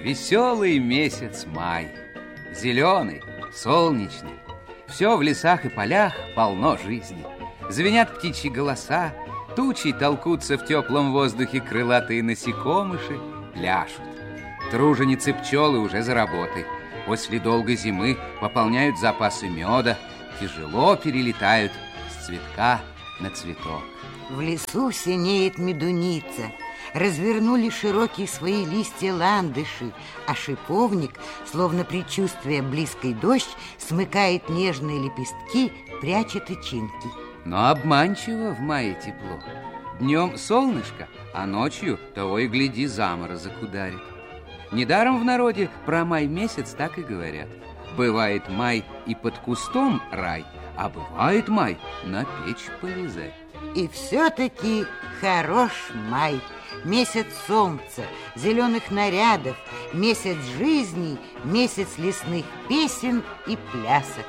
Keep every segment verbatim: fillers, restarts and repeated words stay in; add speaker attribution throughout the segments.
Speaker 1: Веселый месяц май, зеленый, солнечный. Все в лесах и полях полно жизни. Звенят птичьи голоса, тучи толкутся в теплом воздухе, крылатые насекомыши пляшут. Труженицы пчелы уже за работой. После долгой зимы пополняют запасы меда, тяжело перелетают с цветка на цветок.
Speaker 2: В лесу синеет медуница. Развернули широкие свои листья ландыши, а шиповник, словно предчувствуя близкий дождь, смыкает нежные лепестки, пряча тычинки.
Speaker 1: Но обманчиво в мае тепло. Днем солнышко, а ночью того и гляди заморозок ударит. Недаром в народе про май месяц так и говорят. Бывает май и под кустом рай, а бывает май на печь полезай.
Speaker 2: И все-таки хорош май. Месяц солнца, зеленых нарядов, месяц жизни, месяц лесных песен и плясок.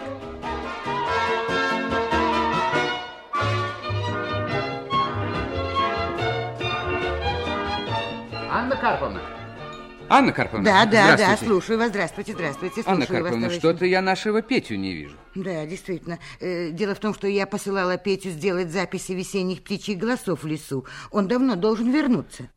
Speaker 1: Анна Карповна! Анна Карповна!
Speaker 2: Да, да, да, слушаю вас. Здравствуйте, здравствуйте. Слушаю
Speaker 1: Анна Карповна, что-то я нашего Петю не вижу.
Speaker 2: Да, действительно. Дело в том, что я посылала Петю сделать записи весенних птичьих голосов в лесу. Он давно должен вернуться.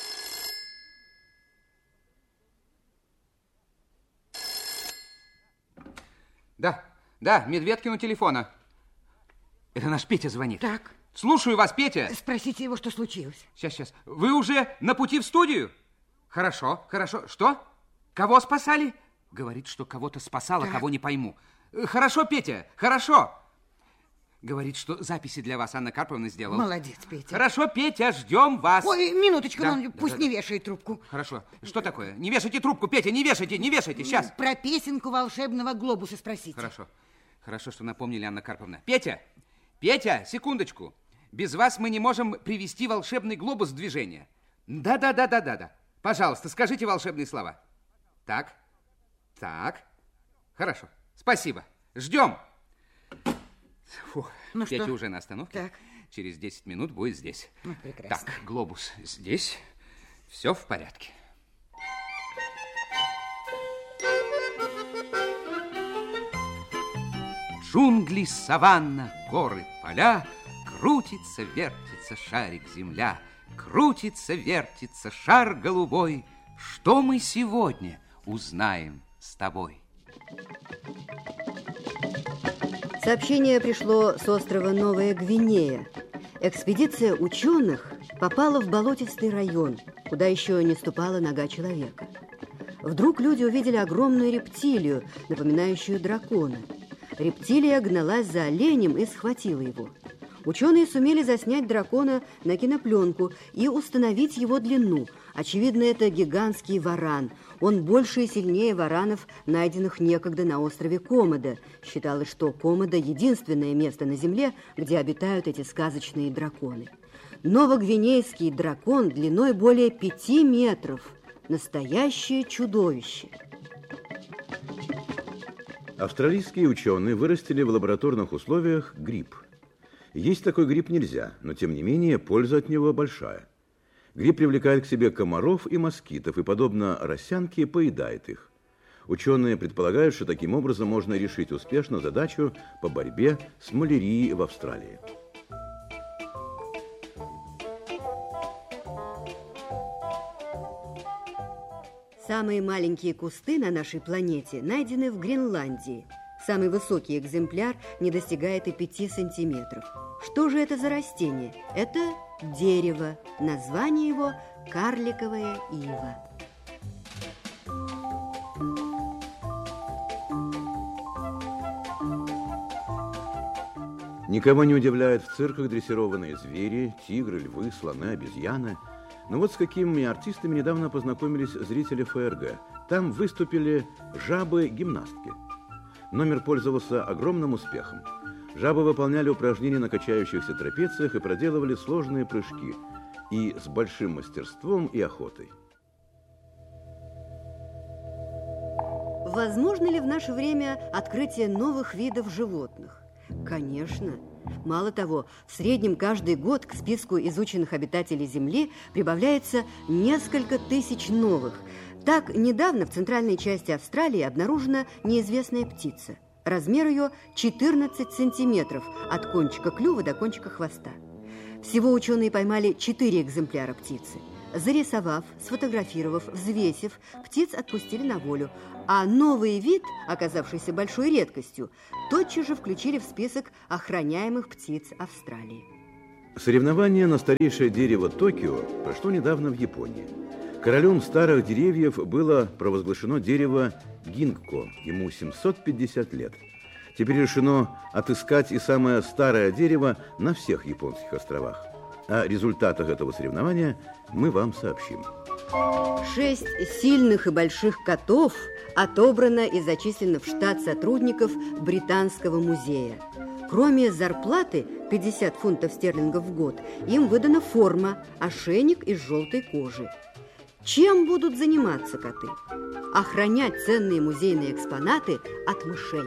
Speaker 1: Да, да, Медведкину телефона. Это наш Петя звонит.
Speaker 2: Так.
Speaker 1: Слушаю вас, Петя.
Speaker 2: Спросите его, что случилось.
Speaker 1: Сейчас, сейчас. Вы уже на пути в студию? Хорошо, хорошо. Что? Кого спасали? Говорит, что кого-то спасала, так. Кого не пойму. Хорошо, Петя, хорошо. Говорит, что записи для вас Анна Карповна сделала.
Speaker 2: Молодец, Петя.
Speaker 1: Хорошо, Петя, ждем вас.
Speaker 2: Ой, минуточку, да, ну, пусть
Speaker 1: да,
Speaker 2: не
Speaker 1: да.
Speaker 2: вешает трубку.
Speaker 1: Хорошо. Что такое? Не вешайте трубку, Петя, не вешайте, не вешайте, сейчас.
Speaker 2: Про песенку волшебного глобуса спросите.
Speaker 1: Хорошо. Хорошо, что напомнили, Анна Карповна. Петя, Петя, секундочку. Без вас мы не можем привести волшебный глобус в движение. Да-да-да-да-да-да. Пожалуйста, скажите волшебные слова. Так, так. Хорошо, спасибо. Ждем. Фу,
Speaker 2: ну
Speaker 1: Петя
Speaker 2: что?
Speaker 1: уже на остановке.
Speaker 2: Так.
Speaker 1: Через десять минут будет здесь.
Speaker 2: Ну, прекрасно.
Speaker 1: Так, глобус здесь. Все в порядке. Джунгли, саванна, горы, поля. Крутится, вертится шарик земля. Крутится, вертится шар голубой. Что мы сегодня узнаем с тобой?
Speaker 3: Сообщение пришло с острова Новая Гвинея. Экспедиция ученых попала в болотистый район, куда еще не ступала нога человека. Вдруг люди увидели огромную рептилию, напоминающую дракона. Рептилия гналась за оленем и схватила его. Ученые сумели заснять дракона на кинопленку и установить его длину. Очевидно, это гигантский варан. Он больше и сильнее варанов, найденных некогда на острове Комодо. Считалось, что Комодо – единственное место на Земле, где обитают эти сказочные драконы. Новогвинейский дракон длиной более пяти метров. Настоящее чудовище.
Speaker 4: Австралийские ученые вырастили в лабораторных условиях гриб. Есть такой гриб нельзя, но тем не менее польза от него большая. Гриб привлекает к себе комаров и москитов и, подобно росянке, поедает их. Ученые предполагают, что таким образом можно решить успешно задачу по борьбе с малярией в Австралии.
Speaker 3: Самые маленькие кусты на нашей планете найдены в Гренландии. Самый высокий экземпляр не достигает и пяти сантиметров. Что же это за растение? Это дерево. Название его – карликовая ива.
Speaker 4: Никого не удивляют в цирках дрессированные звери, тигры, львы, слоны, обезьяны. Но вот с какими артистами недавно познакомились зрители ФРГ. Там выступили жабы-гимнастки. Номер пользовался огромным успехом. Жабы выполняли упражнения на качающихся трапециях и проделывали сложные прыжки. И с большим мастерством и охотой.
Speaker 3: Возможно ли в наше время открытие новых видов животных? Конечно. Мало того, в среднем каждый год к списку изученных обитателей Земли прибавляется несколько тысяч новых. Так, недавно в центральной части Австралии обнаружена неизвестная птица. Размер ее четырнадцать сантиметров от кончика клюва до кончика хвоста. Всего ученые поймали четыре экземпляра птицы. Зарисовав, сфотографировав, взвесив, птиц отпустили на волю, а новый вид, оказавшийся большой редкостью, тотчас же включили в список охраняемых птиц Австралии.
Speaker 4: Соревнование на старейшее дерево Токио прошло недавно в Японии. Королем старых деревьев было провозглашено дерево гинкго, ему семьсот пятьдесят лет. Теперь решено отыскать и самое старое дерево на всех японских островах. О результатах этого соревнования мы вам сообщим.
Speaker 3: Шесть сильных и больших котов отобрано и зачислено в штат сотрудников Британского музея. Кроме зарплаты пятьдесят фунтов стерлингов в год, им выдана форма, ошейник из желтой кожи. Чем будут заниматься коты? Охранять ценные музейные экспонаты от мышей.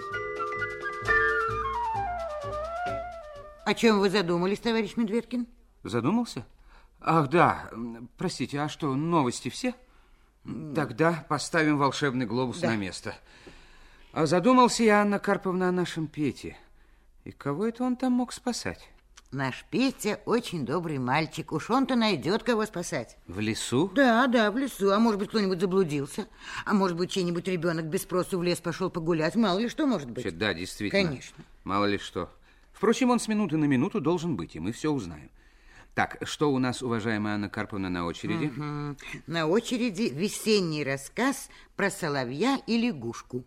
Speaker 2: О чем вы задумались, товарищ Медведкин?
Speaker 1: Задумался? Ах, да. Простите, а что, новости все? Тогда поставим волшебный глобус да. на место. А задумался я, Анна Карповна, о нашем Пете. И кого это он там мог спасать?
Speaker 2: Наш Петя очень добрый мальчик. Уж он-то найдет, кого спасать.
Speaker 1: В лесу?
Speaker 2: Да, да, в лесу. А может быть, кто-нибудь заблудился? А может быть, чей-нибудь ребенок без спросу в лес пошел погулять? Мало ли что может быть.
Speaker 1: Да, действительно.
Speaker 2: Конечно.
Speaker 1: Мало ли что. Впрочем, он с минуты на минуту должен быть, и мы все узнаем. Так, что у нас, уважаемая Анна Карповна, на очереди?
Speaker 2: Угу. На очереди весенний рассказ про соловья и лягушку.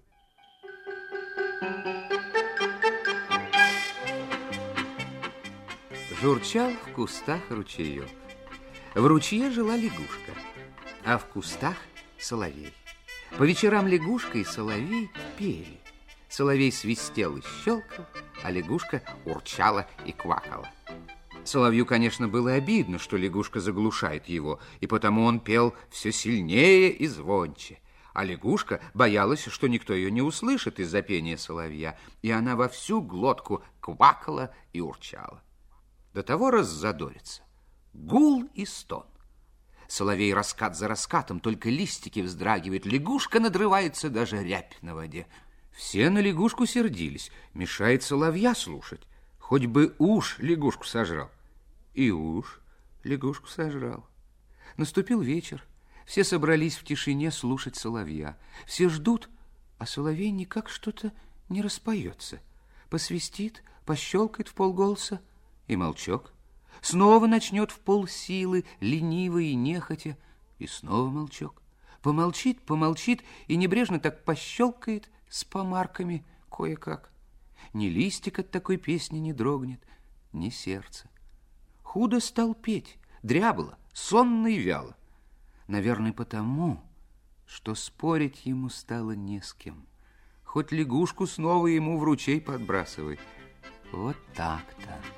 Speaker 1: Журчал в кустах ручеек. В ручье жила лягушка, а в кустах соловей. По вечерам лягушка и соловей пели. Соловей свистел и щелкал, а лягушка урчала и квакала. Соловью, конечно, было обидно, что лягушка заглушает его, и потому он пел все сильнее и звонче. А лягушка боялась, что никто ее не услышит из-за пения соловья, и она во всю глотку квакала и урчала. До того раззадорится. Гул и стон. Соловей раскат за раскатом, только листики вздрагивают, лягушка надрывается, даже рябь на воде. Все на лягушку сердились, мешает соловья слушать. Хоть бы уж лягушку сожрал. И уж лягушку сожрал. Наступил вечер. Все собрались в тишине слушать соловья. Все ждут, а соловей никак что-то не распоется. Посвистит, пощелкает в полголоса, и молчок. Снова начнет в полсилы, лениво и нехотя, и снова молчок. Помолчит, помолчит, и небрежно так пощелкает с помарками кое-как. Ни листик от такой песни не дрогнет, ни сердце. Худо стал петь, дрябло, сонно и вяло. Наверное, потому, что спорить ему стало не с кем. Хоть лягушку снова ему в ручей подбрасывай. Вот так-то.